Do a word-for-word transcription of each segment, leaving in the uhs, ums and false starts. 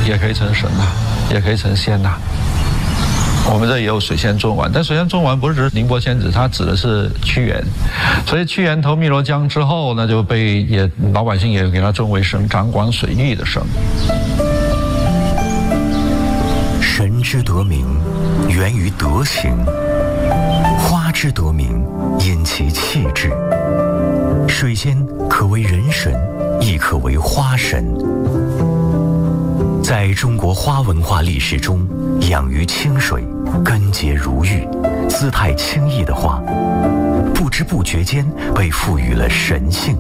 也可以成神呐，也可以成仙呐。我们这也有水仙尊丸，但水仙尊丸不是指宁波仙子，它指的是屈原。所以屈原投汨罗江之后，那就被也老百姓也给他尊为神，掌管水域的神。 神之得名，源于德行；花之得名，因其气质。水仙可为人神，亦可为花神。在中国花文化历史中，养于清水，根结如玉，姿态轻逸的花，不知不觉间被赋予了神性。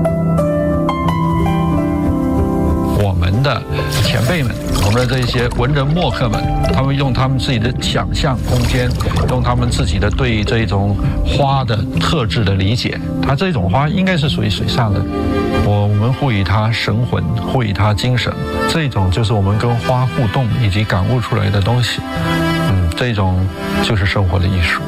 我们的前辈们，我们的这些文人墨客们，他们用他们自己的想象空间，用他们自己的对这种花的特质的理解，它这种花应该是属于水上的，我们赋予它神魂，赋予它精神，这种就是我们跟花互动以及感悟出来的东西。嗯，这种就是生活的艺术。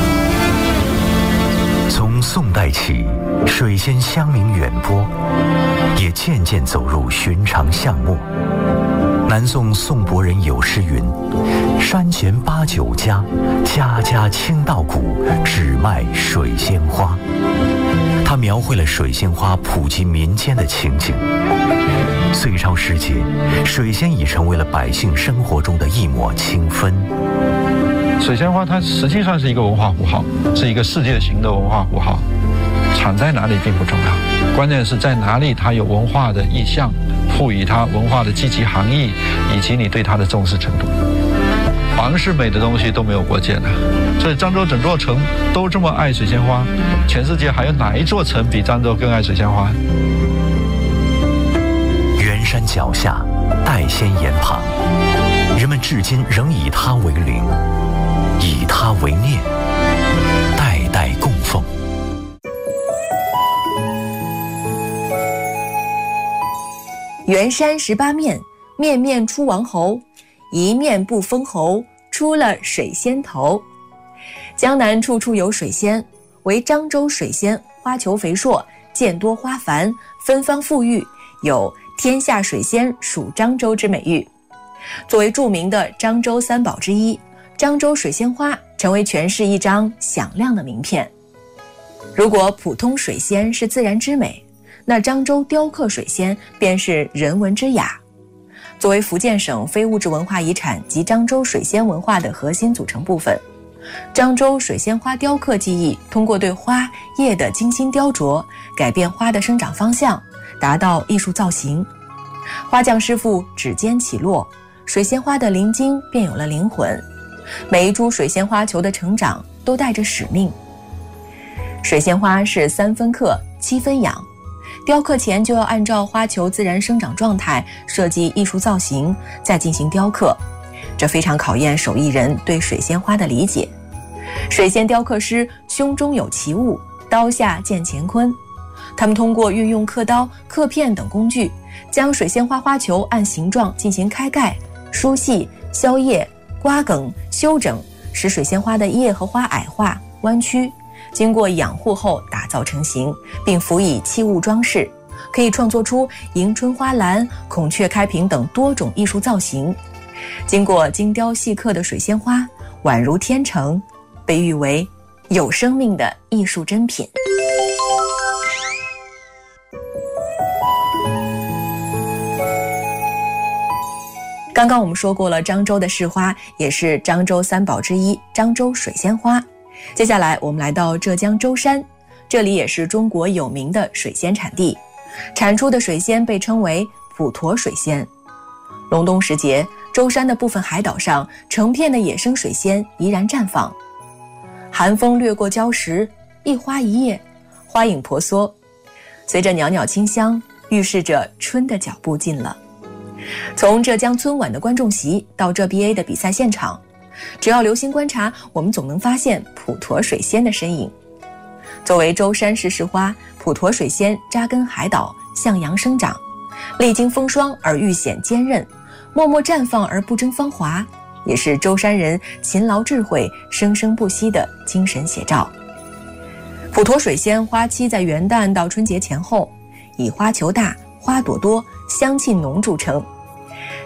从宋代起，水仙香名远播，也渐渐走入寻常巷陌。南宋宋伯人有诗云：“山前八九家，家家倾稻谷，只卖水仙花。”他描绘了水仙花普及民间的情景。隋朝时节，水仙已成为了百姓生活中的一抹清芬。 水仙花它实际上是一个文化符号，是一个世界型的文化符号。产在哪里并不重要，关键是在哪里它有文化的意象，赋予它文化的积极含义，以及你对它的重视程度。凡是美的东西都没有国界的，所以漳州整座城都这么爱水仙花，全世界还有哪一座城比漳州更爱水仙花？ 圆山脚下，岱仙岩旁，人们至今仍以它为灵，以它为念，代代供奉。 圆山十八面，面面出王侯，一面不封侯，出了水仙头。江南处处有水仙，为漳州水仙花球肥硕，见多花繁，芬芳馥郁，有天下水仙属漳州之美誉。作为著名的漳州三宝之一，漳州水仙花成为全市一张响亮的名片。如果普通水仙是自然之美，那漳州雕刻水仙便是人文之雅。作为福建省非物质文化遗产及漳州水仙文化的核心组成部分，漳州水仙花雕刻技艺通过对花叶的精心雕琢，改变花的生长方向，达到艺术造型。花匠师傅指尖起落，水仙花的灵晶便有了灵魂。每一株水仙花球的成长都带着使命。水仙花是三分克七分养，雕刻前就要按照花球自然生长状态设计艺术造型，再进行雕刻，这非常考验手艺人对水仙花的理解。水仙雕刻师胸中有奇物，刀下见乾坤。他们通过运用刻刀、刻片等工具，将水仙花花球按形状进行开盖、梳细、削叶、刮梗、修整，使水仙花的叶和花矮化、弯曲，经过养护后打造成型，并辅以器物装饰，可以创作出迎春花篮、孔雀开屏等多种艺术造型。经过精雕细刻的水仙花宛如天成，被誉为有生命的艺术珍品。刚刚我们说过了，漳州的市花也是漳州三宝之一，漳州水仙花。接下来我们来到浙江舟山，这里也是中国有名的水仙产地，产出的水仙被称为普陀水仙。隆冬时节，舟山的部分海岛上成片的野生水仙怡然绽放，寒风掠过礁石，一花一叶，花影婆娑，随着袅袅清香，预示着春的脚步近了。从浙江春晚的观众席到浙 B A 的比赛现场，只要留心观察，我们总能发现普陀水仙的身影。作为舟山市市花，普陀水仙扎根海岛，向阳生长，历经风霜而愈显坚韧，默默绽放而不争芳华，也是舟山人勤劳智慧、生生不息的精神写照。普陀水仙花期在元旦到春节前后，以花球大、花朵多、香气浓著称。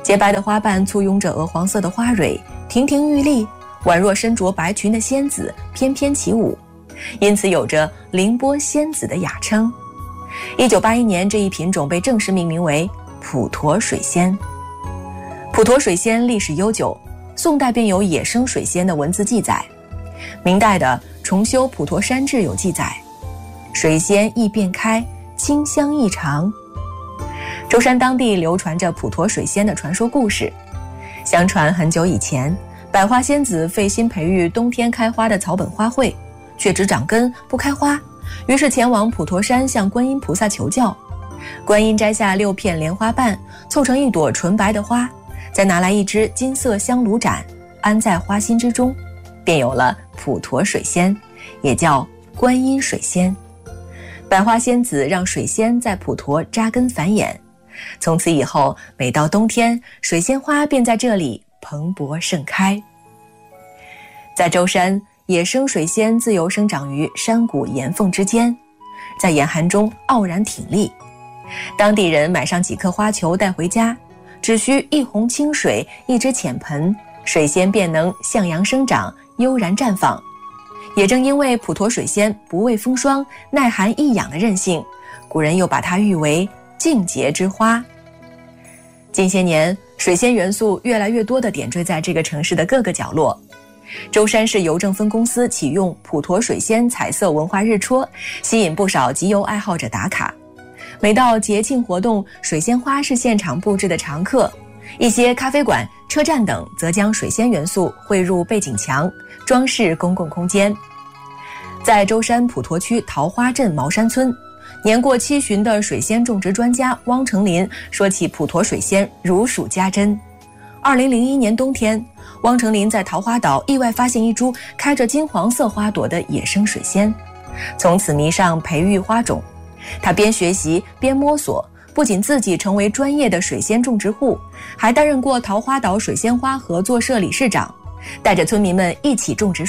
洁白的花瓣簇拥着鹅黄色的花蕊，亭亭玉立，宛若身着白裙的仙子翩翩起舞，因此有着凌波仙子的雅称。一九八一年，这一品种被正式命名为普陀水仙。普陀水仙历史悠久，宋代便有野生水仙的文字记载。明代的《重修普陀山志》有记载，水仙易变开，清香异常。舟山当地流传着普陀水仙的传说故事。相传很久以前，百花仙子费心培育冬天开花的草本花卉，却只长根不开花，于是前往普陀山向观音菩萨求教。观音摘下六片莲花瓣，凑成一朵纯白的花，再拿来一支金色香炉盏，安在花心之中，便有了普陀水仙，也叫观音水仙。百花仙子让水仙在普陀扎根繁衍，从此以后，每到冬天，水仙花便在这里蓬勃盛开。在舟山，野生水仙自由生长于山谷岩缝之间，在严寒中傲然挺立。当地人买上几颗花球带回家，只需一泓清水，一只浅盆，水仙便能向阳生长，悠然绽放。也正因为普陀水仙不畏风霜，耐寒易养的韧性，古人又把它誉为净洁之花。近些年，水仙元素越来越多地点缀在这个城市的各个角落。舟山市邮政分公司启用普陀水仙彩色文化日戳，吸引不少集邮爱好者打卡。每到节庆活动，水仙花是现场布置的常客。一些咖啡馆、车站等则将水仙元素绘入背景墙，装饰公共空间。在舟山普陀区桃花镇茅山村，年过七旬的水仙种植专家汪成林说起普陀水仙如数家珍。二零零一年冬天，汪成林在桃花岛意外发现一株开着金黄色花朵的野生水仙，从此迷上培育花种。他边学习边摸索，不仅自己成为专业的水仙种植户，还担任过桃花岛水仙花合作社理事长，带着村民们一起种植